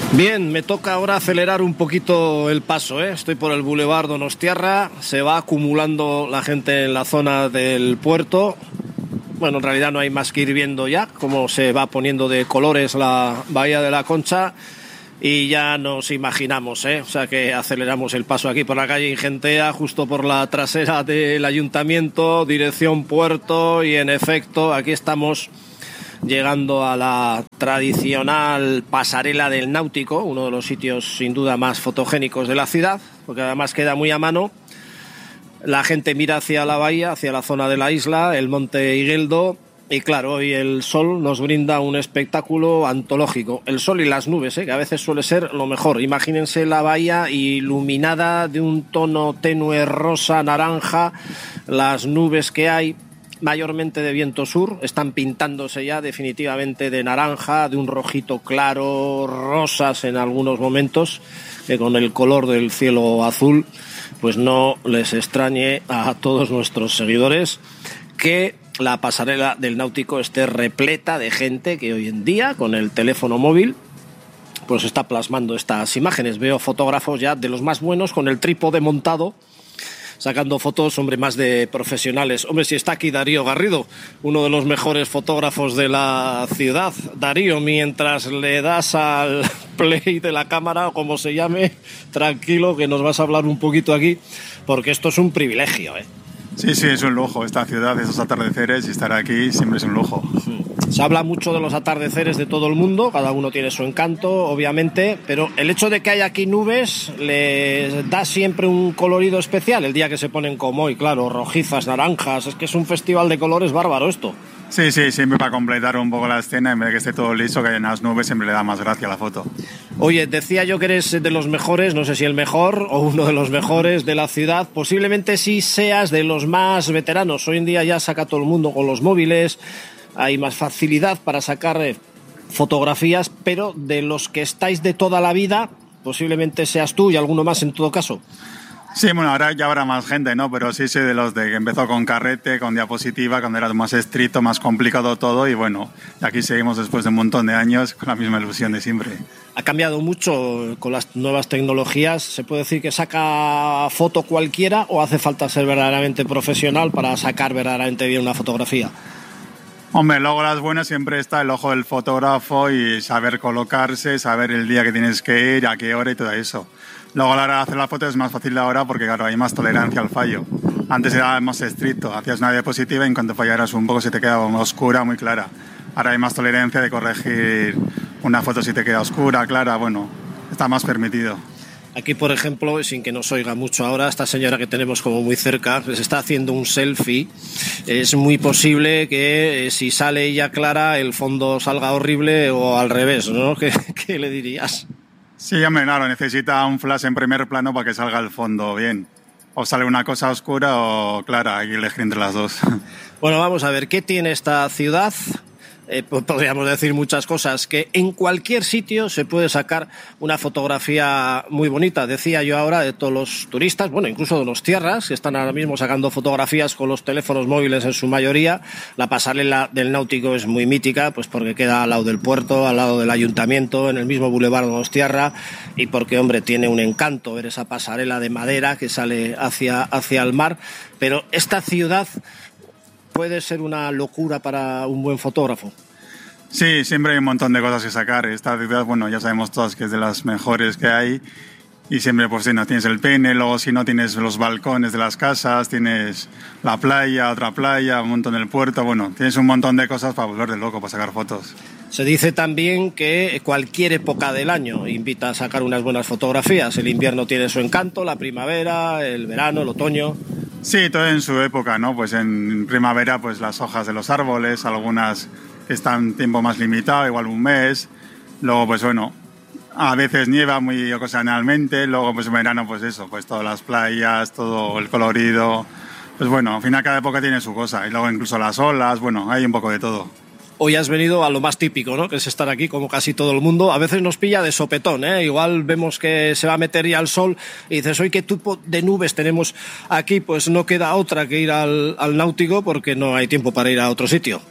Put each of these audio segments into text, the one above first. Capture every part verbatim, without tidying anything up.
Bien, me toca ahora acelerar un poquito el paso, ¿eh? Estoy por el Boulevard Donostiarra, se va acumulando la gente en la zona del puerto. Bueno, en realidad no hay más que ir viendo ya cómo se va poniendo de colores la Bahía de la Concha y ya nos imaginamos, ¿eh? O sea que aceleramos el paso aquí por la calle Ingentea, justo por la trasera del ayuntamiento, dirección puerto, y en efecto aquí estamos llegando a la tradicional pasarela del Náutico, uno de los sitios sin duda más fotogénicos de la ciudad, porque además queda muy a mano. La gente mira hacia la bahía, hacia la zona de la isla, el monte Higueldo, y claro, hoy el sol nos brinda un espectáculo antológico. El sol y las nubes, ¿eh? Que a veces suele ser lo mejor. Imagínense la bahía iluminada de un tono tenue rosa, naranja, las nubes que hay, mayormente de viento sur, están pintándose ya definitivamente de naranja, de un rojito claro, rosas en algunos momentos, que con el color del cielo azul pues no les extrañe a todos nuestros seguidores que la pasarela del Náutico esté repleta de gente que hoy en día con el teléfono móvil pues está plasmando estas imágenes. Veo fotógrafos ya de los más buenos con el trípode montado, sacando fotos, hombre, más de profesionales. Hombre, si está aquí Darío Garrido, uno de los mejores fotógrafos de la ciudad. Darío, mientras le das al play de la cámara, o como se llame, tranquilo, que nos vas a hablar un poquito aquí, porque esto es un privilegio, ¿eh? Sí, sí, es un lujo. Esta ciudad, esos atardeceres, y estar aquí siempre es un lujo. Se habla mucho de los atardeceres de todo el mundo, cada uno tiene su encanto, obviamente, pero el hecho de que haya aquí nubes les da siempre un colorido especial. El día que se ponen como hoy, claro, rojizas, naranjas, es que es un festival de colores bárbaro esto. Sí, sí, siempre para completar un poco la escena, en vez de que esté todo liso, que haya unas nubes, siempre le da más gracia a la foto. Oye, decía yo que eres de los mejores, no sé si el mejor o uno de los mejores de la ciudad, posiblemente sí seas de los más veteranos. Hoy en día ya saca todo el mundo con los móviles, hay más facilidad para sacar eh, fotografías, pero de los que estáis de toda la vida, posiblemente seas tú y alguno más en todo caso. Sí, bueno, ahora ya habrá más gente, ¿no? Pero sí soy de los de que empezó con carrete, con diapositiva, cuando era más estricto, más complicado todo, y bueno, aquí seguimos después de un montón de años con la misma ilusión de siempre. Ha cambiado mucho con las nuevas tecnologías. ¿Se puede decir que saca foto cualquiera o hace falta ser verdaderamente profesional para sacar verdaderamente bien una fotografía? Hombre, luego las buenas siempre está el ojo del fotógrafo y saber colocarse, saber el día que tienes que ir, a qué hora y todo eso. Luego a la hora de hacer la foto es más fácil ahora porque claro, hay más tolerancia al fallo. Antes era más estricto, hacías una diapositiva y en cuanto fallaras un poco se te quedaba muy oscura, muy clara. Ahora hay más tolerancia de corregir una foto si te queda oscura, clara, bueno, está más permitido. Aquí, por ejemplo, sin que nos oiga mucho ahora, esta señora que tenemos como muy cerca les está haciendo un selfie. Es muy posible que eh, si sale ella clara el fondo salga horrible o al revés, ¿no? ¿Qué, qué le dirías? Sí, hombre, claro, necesita un flash en primer plano para que salga el fondo bien. O sale una cosa oscura o clara, hay que elegir entre las dos. Bueno, vamos a ver, ¿qué tiene esta ciudad? Eh, podríamos decir muchas cosas, que en cualquier sitio se puede sacar una fotografía muy bonita. Decía yo ahora de todos los turistas, bueno, incluso de los tierras, que están ahora mismo sacando fotografías con los teléfonos móviles en su mayoría. La pasarela del Náutico es muy mítica, pues porque queda al lado del puerto, al lado del ayuntamiento, en el mismo Boulevard Donostiarra, y porque, hombre, tiene un encanto ver esa pasarela de madera que sale hacia, hacia el mar. Pero esta ciudad puede ser una locura para un buen fotógrafo. Sí, siempre hay un montón de cosas que sacar. Esta ciudad, bueno, ya sabemos todos que es de las mejores que hay. Y siempre, pues, si no tienes el Peine, luego si no tienes los balcones de las casas, tienes la playa, otra playa, un montón del puerto. Bueno, tienes un montón de cosas para volver de loco, para sacar fotos. Se dice también que cualquier época del año invita a sacar unas buenas fotografías. El invierno tiene su encanto, la primavera, el verano, el otoño. Sí, todo en su época, ¿no? Pues en primavera, pues las hojas de los árboles, algunas están tiempo más limitado, igual un mes. Luego, pues bueno, a veces nieva muy ocasionalmente. Luego, pues en verano, pues eso, pues todas las playas, todo el colorido. Pues bueno, al final cada época tiene su cosa. Y luego incluso las olas, bueno, hay un poco de todo. Hoy has venido a lo más típico, ¿no? Que es estar aquí como casi todo el mundo. A veces nos pilla de sopetón, ¿eh? Igual vemos que se va a meter ya el sol y dices, hoy qué tipo de nubes tenemos aquí, pues no queda otra que ir al, al Náutico porque no hay tiempo para ir a otro sitio.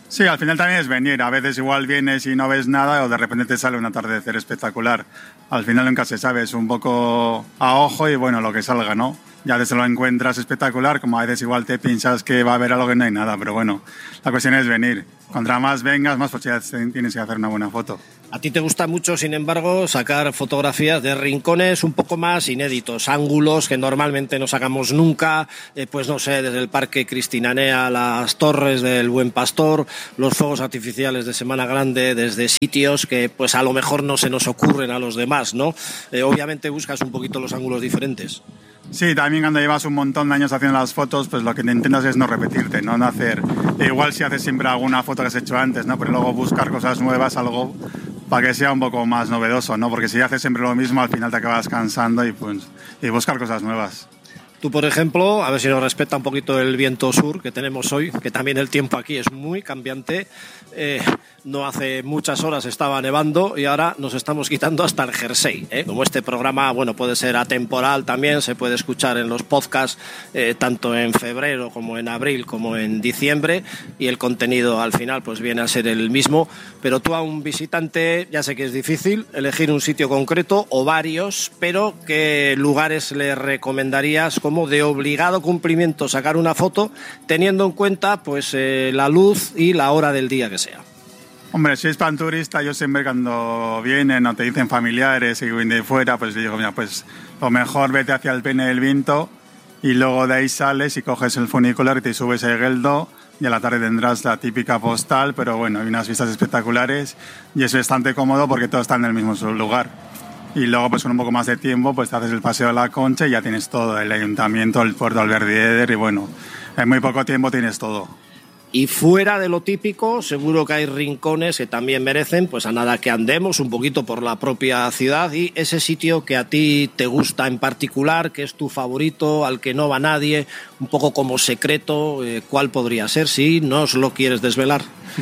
Sí, al final también es venir. A veces igual vienes y no ves nada o de repente te sale un atardecer espectacular. Al final nunca se sabe, es un poco a ojo y bueno, lo que salga, ¿no? Ya a veces lo encuentras espectacular, como a veces igual te piensas que va a haber algo que no hay nada, pero bueno, la cuestión es venir. Contra más vengas, más posibilidades tienes que hacer una buena foto. A ti te gusta mucho, sin embargo, sacar fotografías de rincones un poco más inéditos, ángulos que normalmente no sacamos nunca, eh, pues no sé, desde el Parque Cristinanea, las torres del Buen Pastor, los fuegos artificiales de Semana Grande, desde sitios que pues a lo mejor no se nos ocurren a los demás, ¿no? Eh, obviamente buscas un poquito los ángulos diferentes. Sí, también cuando llevas un montón de años haciendo las fotos, pues lo que te intentas es no repetirte, no, no hacer... Igual si haces siempre alguna foto que has hecho antes, ¿no? Pero luego buscar cosas nuevas, algo para que sea un poco más novedoso, ¿no? Porque si haces siempre lo mismo, al final te acabas cansando y, pues, y buscar cosas nuevas. Tú, por ejemplo, a ver si nos respeta un poquito el viento sur que tenemos hoy, que también el tiempo aquí es muy cambiante. Eh, no hace muchas horas estaba nevando y ahora nos estamos quitando hasta el jersey, ¿eh? Como este programa, bueno, puede ser atemporal también, se puede escuchar en los podcasts eh, tanto en febrero como en abril como en diciembre y el contenido al final pues viene a ser el mismo, pero tú a un visitante, ya sé que es difícil elegir un sitio concreto o varios, pero ¿qué lugares le recomendarías como de obligado cumplimiento sacar una foto teniendo en cuenta pues eh, la luz y la hora del día que sea? Hombre, si es para un turista, yo siempre cuando vienen o te dicen familiares y vienen de fuera, pues digo, mira, pues lo mejor vete hacia el Peine del Viento y luego de ahí sales y coges el funicular y te subes a Egueldo y a la tarde tendrás la típica postal, pero bueno, hay unas vistas espectaculares y es bastante cómodo porque todo está en el mismo lugar. Y luego, pues con un poco más de tiempo, pues te haces el paseo de la Concha y ya tienes todo, el ayuntamiento, el puerto Alberdieder y bueno, en muy poco tiempo tienes todo. Y fuera de lo típico, seguro que hay rincones que también merecen, pues a nada que andemos un poquito por la propia ciudad y ese sitio que a ti te gusta en particular, que es tu favorito, al que no va nadie, un poco como secreto, eh, ¿cuál podría ser si no os lo quieres desvelar?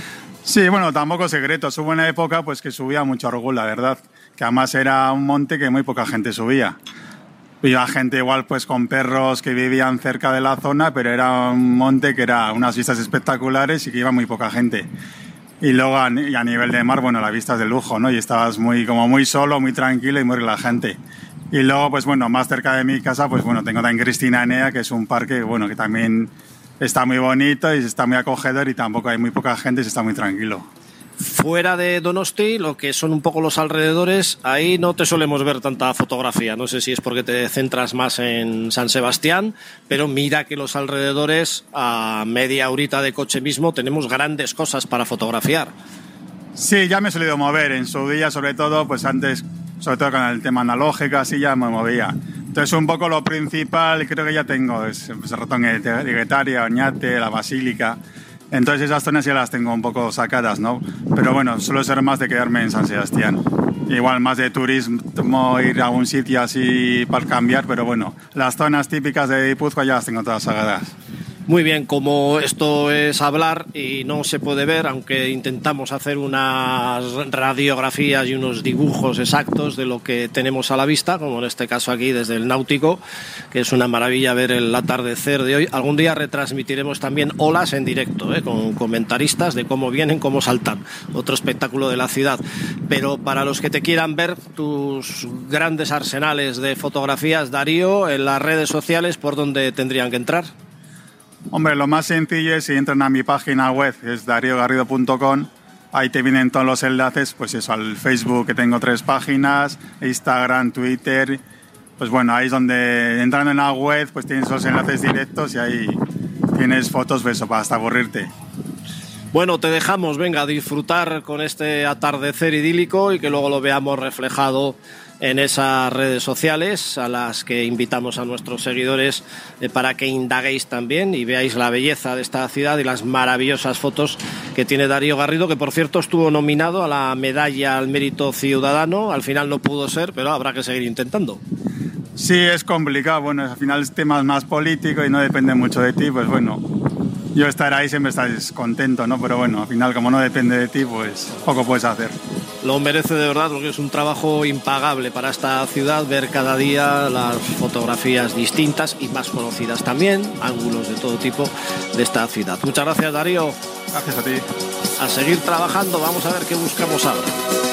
Sí, bueno, tampoco secreto. Hubo una época pues que subía mucho Orgul, la verdad, que además era un monte que muy poca gente subía. Iba gente igual pues con perros que vivían cerca de la zona, pero era un monte que era unas vistas espectaculares y que iba muy poca gente. Y luego a, y a nivel de mar, bueno, las vistas de lujo, ¿no? Y estabas muy, como muy solo, muy tranquilo y muy relajante. Y luego, pues bueno, más cerca de mi casa, pues bueno, tengo también Cristinanea, que es un parque, bueno, que también está muy bonito y está muy acogedor y tampoco hay muy poca gente y se está muy tranquilo. Fuera de Donosti, lo que son un poco los alrededores, ahí no te solemos ver tanta fotografía. No sé si es porque te centras más en San Sebastián, pero mira que los alrededores, a media horita de coche mismo, tenemos grandes cosas para fotografiar. Sí, ya me he solido mover. En su día, sobre todo, pues antes, sobre todo con el tema analógico, así ya me movía. Entonces, un poco lo principal, creo que ya tengo, es pues, el Ratón de Guetaria, Oñate, la Basílica. Entonces esas zonas ya las tengo un poco sacadas, ¿no? Pero bueno, suelo ser más de quedarme en San Sebastián. Igual más de turismo, ir a un sitio así para cambiar, pero bueno, las zonas típicas de Guipúzcoa ya las tengo todas sacadas. Muy bien, como esto es hablar y no se puede ver, aunque intentamos hacer unas radiografías y unos dibujos exactos de lo que tenemos a la vista, como en este caso aquí desde el Náutico, que es una maravilla ver el atardecer de hoy. Algún día retransmitiremos también olas en directo, ¿eh? Con comentaristas de cómo vienen, cómo saltan. Otro espectáculo de la ciudad. Pero para los que te quieran ver tus grandes arsenales de fotografías, Darío, en las redes sociales, ¿por dónde tendrían que entrar? Hombre, lo más sencillo es si entran a mi página web, es dario garrido punto com, ahí te vienen todos los enlaces, pues eso, al Facebook, que tengo tres páginas, Instagram, Twitter, pues bueno, ahí es donde entrando en la web, pues tienes los enlaces directos y ahí tienes fotos, pues eso, para hasta aburrirte. Bueno, te dejamos, venga, a disfrutar con este atardecer idílico y que luego lo veamos reflejado en esas redes sociales a las que invitamos a nuestros seguidores eh, para que indaguéis también y veáis la belleza de esta ciudad y las maravillosas fotos que tiene Darío Garrido, que por cierto estuvo nominado a la medalla al mérito ciudadano, al final no pudo ser, pero habrá que seguir intentando. Sí, es complicado, bueno, al final es temas más políticos y no depende mucho de ti, pues bueno, yo estar ahí siempre estás contento, ¿no? Pero bueno, al final como no depende de ti, pues poco puedes hacer. Lo merece de verdad porque es un trabajo impagable para esta ciudad, ver cada día las fotografías distintas y más conocidas también, ángulos de todo tipo de esta ciudad. Muchas gracias, Darío. Gracias a ti. a seguir trabajando. Vamos a ver qué buscamos ahora.